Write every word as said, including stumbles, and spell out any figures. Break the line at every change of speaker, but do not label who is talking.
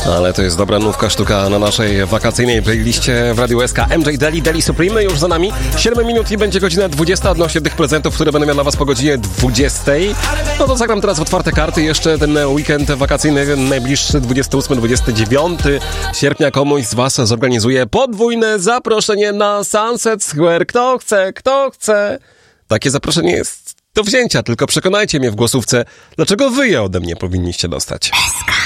Ale to jest dobra nówka sztuka na naszej wakacyjnej playliście w Radiu S K. M J Daily, Daily Supreme już za nami. siedem minut i będzie godzina dwudziesta odnośnie tych prezentów, które będę miał dla was po godzinie dwudziestej. No to zagram teraz w otwarte karty. Jeszcze ten weekend wakacyjny, najbliższy dwudziestego ósmego dwudziestego dziewiątego sierpnia komuś z was zorganizuje podwójne zaproszenie na Sunset Square. Kto chce, kto chce. Takie zaproszenie jest do wzięcia, tylko przekonajcie mnie w głosówce, dlaczego wy je ode mnie powinniście dostać.
S K.